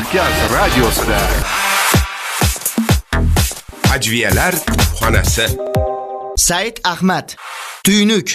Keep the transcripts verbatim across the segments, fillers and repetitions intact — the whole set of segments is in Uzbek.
Markaz radiosida Ajviyalar xonasi. Said Ahmad, Tuynuk.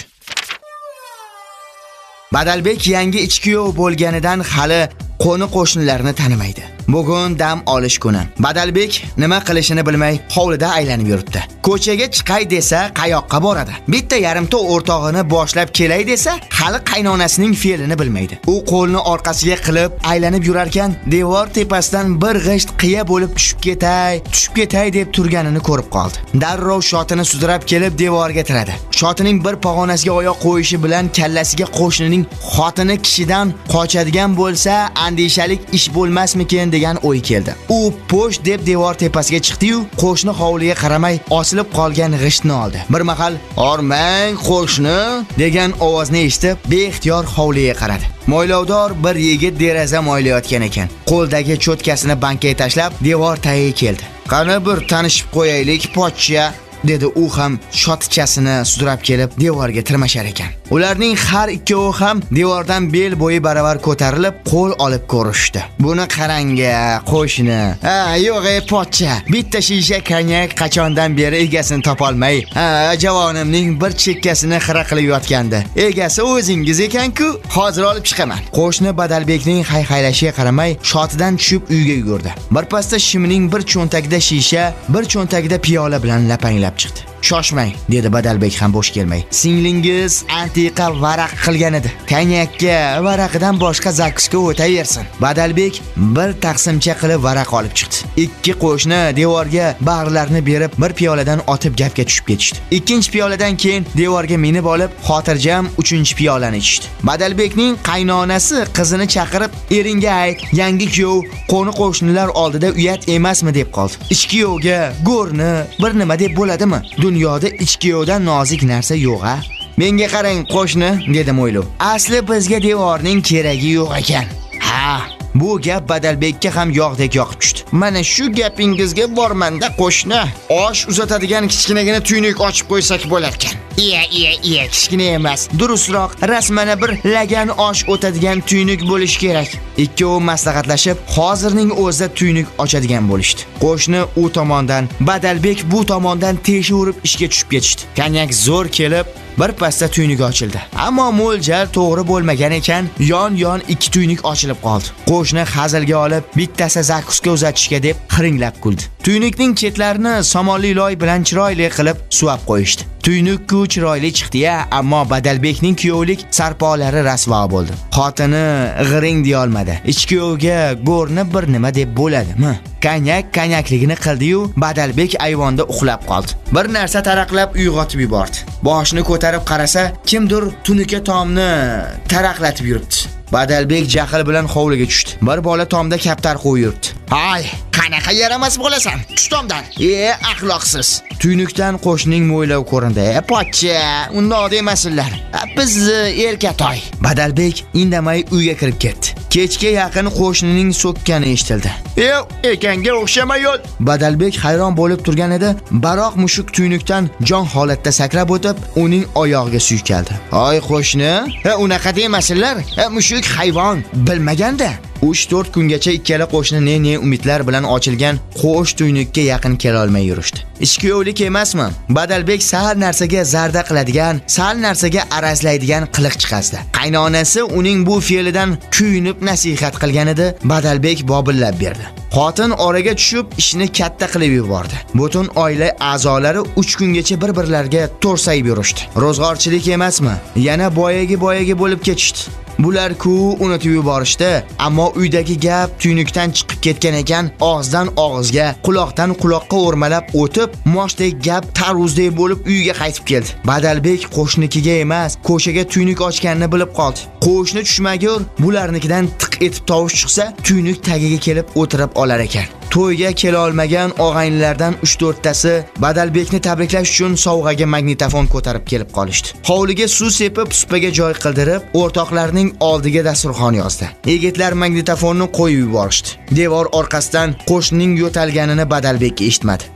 Badalbek yangi ichkiyov bo'lganidan hali qo'ni qo'shnilarni tanimaydi. Bugun dam olish kuni. Badalbek nima qilishini bilmay hovlida aylanib yuribdi. Ko'chaga chiqay desa, qayoqqa boradi? Bitta yarimta o'rtog'ini boshlab kelay desa, hali qaynonasining fe'lini bilmaydi. U qo'lni orqasiga qilib aylanib yurarkan, devor tepasidan bir g'isht qiya bo'lib tushib ketay, tushib ketay deb turganini ko'rib qoldi. Darrov shotini sudrab kelib devorga tiradi. Shotining bir pog'onasiga oyoq qo'yishi bilan kallasiga qo'shnining xotini kishidan qochadigan bo'lsa, andishalik ish bo'lmasmikin degan o'y keldi. U po'sh deb devor tepasiga chiqdi-yu, qo'shni hovliga qaramay osilib qolgan g'ishtni oldi. Bir mahal "Ormang qo'shni" degan ovozni eshitib, beixtiyor hovliga qaradi. Mo'ylovdor bir yigit deraza mo'ylayotgan ekan. Qo'ldagi cho'tkasini bankga tashlab, devor tagiga keldi. "Qani bir tanishib qo'yaylik, pochcha", dedi u ham shotchasini sudrab kelib devorga tirmashar ekan. Ularning har ikkovi ham devordan bel bo'yi baravar ko'tarilib qo'l olib ko'rishdi. "Buni qaranga, qo'shni. Ha, yo'q ey pochcha. Bitta shisha konyak qachondan beri egasini topolmay, ha, javonimning bir chekkasini xira qilib yotgandi. Egasi o'zingiz ekan-ku, hozir olib chiqaman." Qo'shni Badalbekning hayhaylashiga qaramay shotidan tushib uyga yugurdi. Birpasda shimining bir cho'ntagida shisha, bir cho'ntagida piyola bilan lapanglab chiqdi. "Shoshmang", dedi Badalbek ham bo'sh kelmay. "Singlingiz antiqa varaq qilgan edi. Konyakka varaqidan boshqa zakuska o'taversin." Badalbek bir taqsimcha qilib varaq olib chiqdi. Ikki qo'shni devorga bag'rlarini berib bir piyoladan otib gapga tushib ketishdi. Ikkinchi piyoladan keyin devorga minib olib, xotirjam uchinchi piyolani ichdi. Badalbekning qaynonasi qizini chaqirib, "Eringga ayt, yangi kuyov qo'ni qo'shnilar oldida uyat emasmi?" deb qoldi. "Ichkiyovga go'rni bir nima deb bo'ladimi? Dunyoda ichkiyovdan nozik narsa yo'q-a? Menga qarang qo'shni", dedi Mo'ylov. "Asli bizga devorning keragi yo'q ekan." Ha, bu gap Badalbekka ham yog'dek yoqib tushdi. "Mana shu gapingizga bormanda qo'shni. Osh uzatadigan kichkinagina tuynuk ochib qo'ysak bo'lar ekan." "Iya, iya, iya, kichkina emas. Durustroq, rasmana bir lagan osh o'tadigan tuynuk bo'lish kerak." Ikkovi maslahatlashib, hozirning o'zida tuynuk ochadigan bo'lishdi. Qo'shni u tomondan, Badalbek bu tomondan teshi urib ishga tushib ketishdi. Konyak zo'r kelib, bir pasda tuynuk ochildi. Ammo mo'ljal to'g'ri bo'lmagan ekan, yon-yon ikki tuynuk ochilib qoldi. Qo'shni hazilga olib, bittasi zakuska uzatishga deb xiringlab kuldi. Tuynukning chetlarini somonli loy bilan chiroyli qilib suvab qo'yishdi. Tuynuk-ku chiroyli chiqdi-ya, ammo Badalbekning kuyovlik sarpolari rasvo bo'ldi. Xotini g'iring deya olmadi. Ichkiyovga go'rni bir nima deb bo'ladimi? Konyak konyakligini qildi-yu, Badalbek ayvonda uxlab qoldi. Bir narsa taraqlab uyg'otib yubordi. Boshini ko'tarib qarasa, kimdir tunuka tomni taraqlatib yuribdi. Badalbek jahl bilan hovliga tushdi. Bir bola tomda kaptar qo'yib yuribdi. "Hay, qanaqa yaramas bo'lasan? Tush tomdan. E, axloqsiz." Tuynukdan qo'shning Mo'ylov ko'rindi. "E, pochcha, undoq demasinlar. Biz erkatoy." Badalbek indamay uyga kirib ketdi. Kechga yaqin qo'shnining so'kkani eshitildi. "Ey, ekanga o'xshamayol." Badalbek hayron bo'lib turgan edi. Baroq mushuk tuynukdan jon holatda sakrab o'tib, uning oyog'iga suykaldi. "Hoy qo'shni, ha unaqa demasinlar. Ha mushuk hayvon, bilmaganda." uch to'rt kungacha ikkala qo'shni ne-ne umidlar bilan ochilgan qo'sh tuynukka yaqin kela olmay yurishdi. Ishkiyovlik emasmi? Badalbek sal narsaga zarda qiladigan, sal narsaga arazlaydigan qiliq chiqasdi. Qaynonasi uning bu fe'lidan kuyinib nasihat qilgan edi. Badalbek bobillab berdi. Xotin oraga tushib ishni katta qilib yubordi. Butun oila a'zolari uch kungacha bir-birlariga to'rsayib yurishdi. Ro'zg'orchilik emasmi? Yana boyagi-boyagi bo'lib ketishdi. Bular-ku unutib yuborishdi, ammo uydagi gap tuynukdan chiqib ketgan ekan, og'izdan og'izga, quloqdan quloqqa o'rmalab o'tib, moshdek gap tarvuzdek bo'lib uyga qaytib keldi. Badalbek qo'shnikiga emas, ko'chaga tuynuk ochganini bilib qoldi. Qo'shni tushmagur, bularnikidan tiq etib tovush chiqsa, tuynuk tagiga kelib o'tirib olar ekan. To'yga kela olmagan og'aynilardan uch to'rttasi Badalbekni tabriklash uchun sovg'aga magnitofon ko'tarib kelib qolishdi. Hovliga suv sepib, supaga joy qildirib, o'rtoqlarning oldiga dasturxon yozdi. Yigitlar magnitofonni qo'yib yuborishdi. Devor orqasidan qo'shnining yo'talganini Badalbek eshitmadi.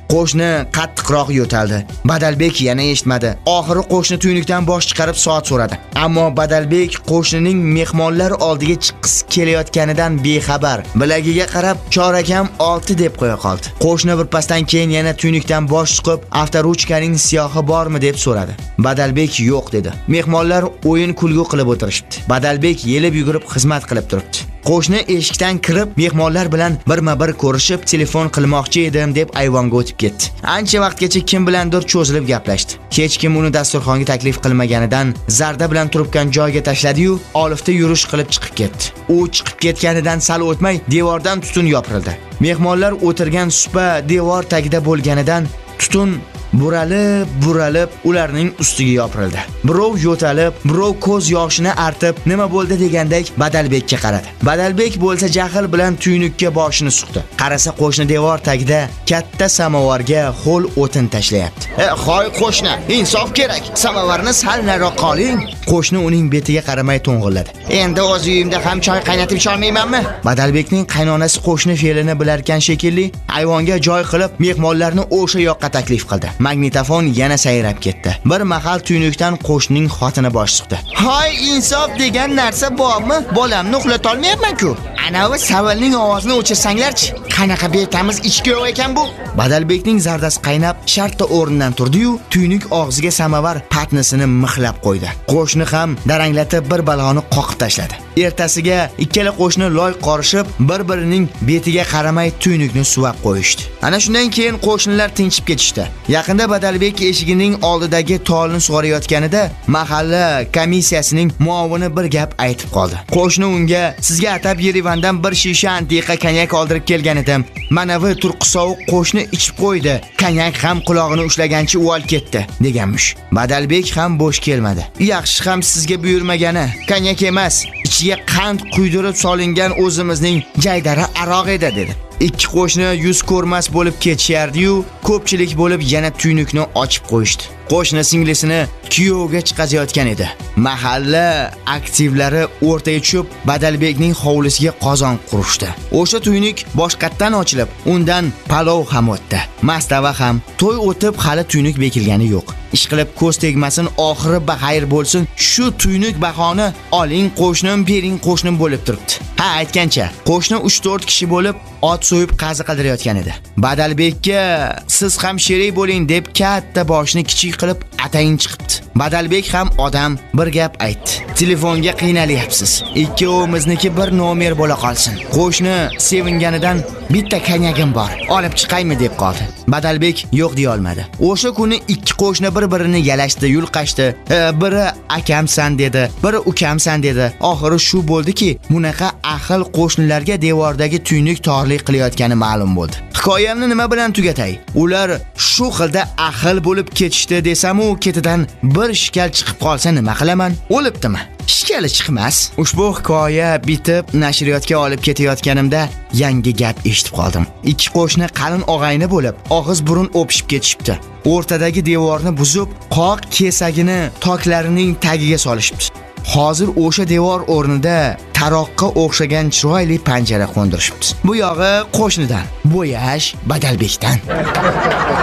Qo'shni qattiqroq yo'taldi. Badalbek yana eshitmadi. Oxiri qo'shni tuynukdan bosh chiqarib soat so'radi. Ammo Badalbek qo'shnining mehmonlar oldiga chiqqisi kelayotganidan bexabar. Bilagiga qarab chorakam olti deb qo'ya qoldi. Qo'shni bir pasdan keyin yana tuynukdan bosh chiqib, avtoruchkaning siyohi bormi deb so'radi. Badalbek yo'q dedi. Mehmonlar o'yin kulgu qilib o'tirishibdi. Badalbek yelib yugurib xizmat qilib turibdi. Qo'shni eshikdan kirib, mehmonlar bilan birma-bir ko'rishib, telefon qilmoqchi edim deb ayvonga o'tib ketdi. Ancha vaqtgacha kim bilandir cho'zilib gaplashdi. Hech kim uni dasturxonga taklif qilmaganidan zarda bilan turibgan joyga tashladi-yu, olifta yurish qilib chiqib ketdi. U chiqib ketganidan sal o'tmay devordan tutun yopirildi. Mehmonlar o'tirgan supa devor tagida bo'lganidan tutun buralib buralib ularning ustiga yopirildi. Birov yo'talib, birov ko'z yoshini artib, nima bo'ldi degandek Badalbekka qaradi. Badalbek bo'lsa jahl bilan tuynukka boshini suqdi. Qarasa qo'shni devor tagida katta samovarga ho'l o'tin tashlayapti. "E, hoy qo'shni, insof kerak. Samovarni sal nariroq qoling." Qo'shni uning betiga qaramay to'ng'illadi. "Endi o'z uyimda ham choy qaynatib icha olmaymanmi?" Badalbekning qaynonasi qo'shni fe'lini bilarkan shekilli, ayvonga joy qilib, mehmonlarni o'sha yoqqa taklif qildi. Magnitofon yana sayrab ketdi. Bir mahal tuynukdan qo'shnining xotini bosh chiqdi. "Hoy, insof degan narsa bormi? Bolamni uxlata olmayapman-ku. Anavi savalning ovozini o'chirsanglarchi. Qanaqa betamiz ichki yo'q ekan bu?" Badalbekning zardasi qaynab, shartta o'rnidan turdi-yu, tuynuk og'ziga samovar patnisini mixlab qo'ydi. Qo'shni ham daranglatib bir baloni qoqib tashladi. Ertasiga ikkala qo'shni loy qorishib, bir-birining betiga qaramay tuynukni suvab qo'yishdi. Ana shundan keyin qo'shnilar tinchib ketishdi. Yaqinda Badalbek eshigining oldidagi tolni sug'orayotganida mahalla komissiyasining muovini bir gap aytib qoldi. Qo'shni unga: "Sizga atab Yerevandan bir shisha antiqa konyak oldirib kelgan edim. Manavi turqsovuq qo'shni ichib qo'ydi. Konyak ham qulog'ini ushlagancha uval ketdi" deganmish. Badalbek ham bo'sh kelmadi. "Yaxshi ham sizga buyurmagani, konyak emas, ichiga qand quydirib solingan o'zimizning jaydari aroq edi" dedi. Ikki qo'shni yuz ko'rmas bo'lib ketishardi-yu, ko'pchilik bo'lib yana tuynukni ochib qo'yishdi. Qo'shni singlisini kuyovga chiqazayotgan edi. Mahalla aktivlari o'rtaga tushib, Badalbekning hovlisiga qozon qurishdi. O'sha tuynuk boshqatdan ochilib, undan palov ham o'tdi. Mastava ham. To'y o'tib, hali tuynuk bekilgani yo'q. Ish qilib ko'z tegmasin, oxiri baxayr bo'lsin. Shu tuynuk bahoni oling qo'shnim, bering qo'shnim bo'lib turibdi. Ha, aytgancha, qo'shni uch to'rt kishi bo'lib ot so'yib qazi qidirayotgan edi. Badalbekka "Siz ham sherik bo'ling" deb katta boshni kichik qilib atayin chiqibdi. Badalbek ham odam bir gap aytdi. "Telefonga qiynalyapsiz. Ikkovimizniki bir nomer bo'la qolsin." Qo'shni sevinganidan "Bitta kanyagim bor, olib chiqaymi?" deb qoldi. Badalbek yo'q deya olmadi. O'sha kuni ikki qo'shni bir-birini yalashdi, yulqashdi. E, biri akamsan dedi, biri ukamsan dedi. Oxiri shu bo'ldiki, bunaqa ahil qo'shnilarga devordagi tuynuk torlik qilayotgani ma'lum bo'ldi. Hikoyamni nima bilan tugatay? Ular shu xilda ahil bo'lib ketishdi desam-u, ketidan bir shikal chiqib qolsa nima qilaman? O'libdimi? Shikali chiqmas. Ushbu hikoya bitib nashriyotga olib ketayotganimda yangi gap eshitib qoldim. Ikki qo'shni qalin og'ayni bo'lib, og'iz burun o'pishib ketishibdi. O'rtadagi devorni buzib, qoq kesagini toklarining tagiga solishibdi. Hozir o'sha devor o'rnida taroqqa o'xshagan chiroyli panjara qo'ndirishibdi. Bu yog'i qo'shnidan, bo'yash Badalbekdan.